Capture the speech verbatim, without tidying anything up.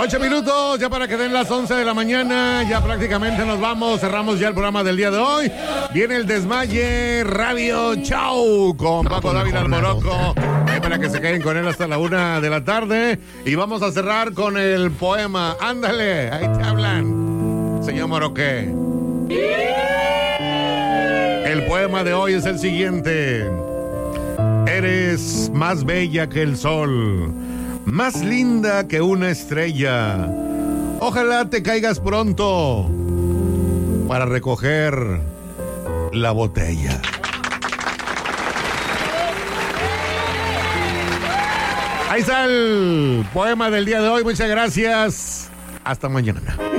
Ocho minutos ya para que den las once de la mañana. Ya prácticamente nos vamos. Cerramos ya el programa del día de hoy. Viene el Desmaye Radio Chau con Paco Dávila al Morocco. Eh, para que se queden con él hasta la una de la tarde. Y vamos a cerrar con el poema. Ándale, ahí te hablan, señor Moroque. El poema de hoy es el siguiente. Eres más bella que el sol, más linda que una estrella. Ojalá te caigas pronto para recoger la botella. Ahí está el poema del día de hoy. Muchas gracias. Hasta mañana.